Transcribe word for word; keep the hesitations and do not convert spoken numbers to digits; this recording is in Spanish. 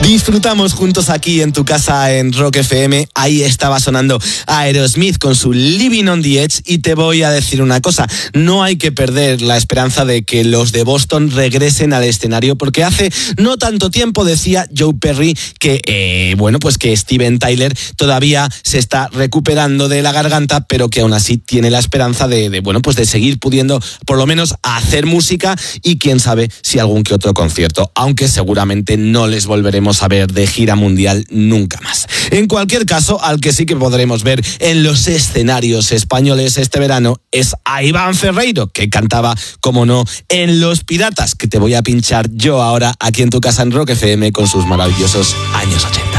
Disfrutamos juntos aquí en tu casa en Rock F M. Ahí estaba sonando Aerosmith con su Living on the Edge. Y te voy a decir una cosa, no hay que perder la esperanza de que los de Boston regresen al escenario, porque hace no tanto tiempo decía Joe Perry que, eh, bueno, pues que Steven Tyler todavía se está recuperando de la garganta, pero que aún así tiene la esperanza de, de, bueno, pues de seguir pudiendo por lo menos hacer música y quién sabe si algún que otro concierto, aunque seguramente no les volveremos a ver de gira mundial nunca más. En cualquier caso, al que sí que podremos ver en los escenarios españoles este verano es a Iván Ferreiro, que cantaba, como no, en Los Piratas, que te voy a pinchar yo ahora aquí en tu casa en Rock F M con sus maravillosos años ochenta.